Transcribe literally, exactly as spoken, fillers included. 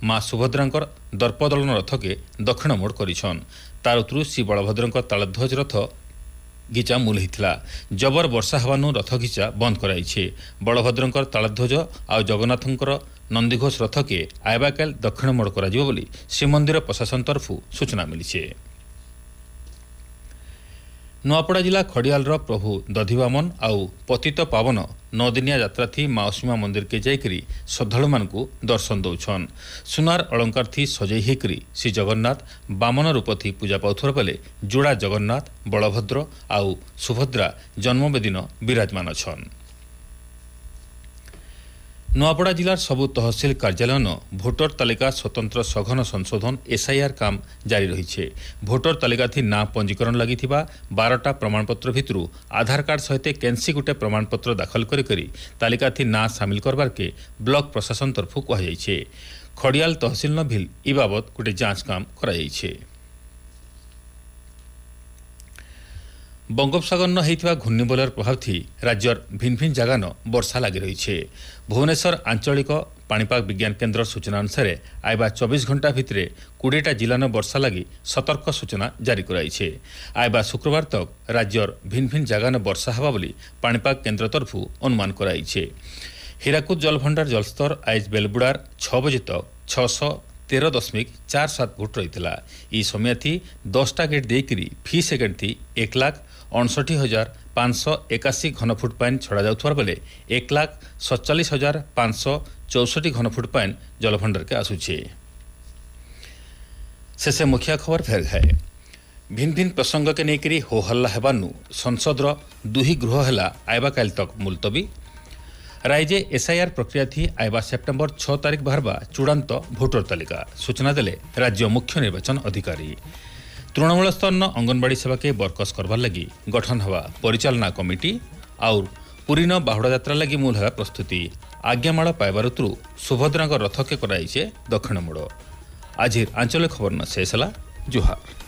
माँ सुभद्रांकर दर्पदलन रथ के दक्षिण मोड़ करिछन। तारुतरु श्री बलभद्रंकर तालध्वज रथ घिचा मूल होता। जबर वर्षा हवानु रथ घिचा बंद कराइछे। बलभद्रंकर तालध्वज आ जगन्नाथंकर नंदीघोष रथ के आयबाकाल दक्षिण मोड़ करा जिवो बोली श्रीमंदिर प्रशासन तरफु सूचना मिली। नुआपड़ा जिला खड़ियाल प्रभु दधिवामन आउ पतित पावन नौदिनिया यात्रा थी माउसीमा मंदिर के जाइकरी श्रद्धालु मानकु दर्शन दौछन। सुनार अलंकार थी सजई हेकरी श्री जगन्नाथ बामन रूप थी पूजा पाउथुर बेले जोड़ा जगन्नाथ बलभद्र आउ सुभद्रा जन्मवेदिन विराजमान छन। नुआपड़ा जिलार सबु तहसिल कार्यालयन भोटर तालिका स्वतंत्र सघन संशोधन एसआईआर काम जारी रही। भोटर तालिका थी ना पंजीकरण लगी बारटा प्रमाणपत्र भितरु आधार कार्ड सहित केन्सी गुटे प्रमाणपत्र दाखल करी करी तालिका थी ना सामिल करबार के ब्लॉक प्रशासन तरफु कहुई। खड़ियाल तहसिल न भिल इ बाबत गोटे जांच काम कराई। बंगोपसागर न होइथिबा घूर्णिबलयर प्रभाव थी राज्यर भिन्न भिन्न जगह न वर्षा लगी रही। भुवनेश्वर आंचलिक पाणीपाग विज्ञान केन्द्र सूचना अनुसार आयबा चौबीस घंटा भितर कोड़ेटा जिला न वर्षा लगी सतर्क सूचना जारी कराई। आयबा शुक्रवार तक राज्यर भिन्न भिन्न जगह न वर्षा हवा बोली पाणीपाग केन्द्र तरफु अनुमान कराई। हीराकुद जलभंडार जलस्तर आज बेलबुड़ार छह बजे तक छःश तेरह दशमिक चार सात फुट रही है। यह समय थी दसटा गेट देकरी फी सेकेंड थी एक लाख अड़सठ हजार पांच सौ एकाशी घनफुट पानी छड़ा जाउथवार बेले एक लाख सतचालीस हजार पांच सौ चौसठ घनफुट पानी जलभंडार के आसुचे। शेषे मुखिया खबर फेर है। भिन्न भिन्न प्रसंग के नेकरी हो हल्ला हेबानु संसदर दुही गृह है आयबाकाल तक मुलतवी। राज्य एसआईआर प्रक्रिया थी आयबा सेप्टेम्बर छह तारीख बाहरबा चूड़ांत भोटर तालिका सूचना देले राज्य मुख्य निर्वाचन अधिकारी। तृणमूल स्तर न अंगनवाड़ी सेवा के बरकस करवार लगी गठन हवा परिचालना कमिटी और पुरी न बाहुड़ा यात्रा लगी मूल हवा प्रस्तुति। आज्ञामाड़ पाइबार तुरु सुभद्रांक रथ के कराइछे दक्षिण मोड़। आज आंचलिक खबर न शेष है। जुहार।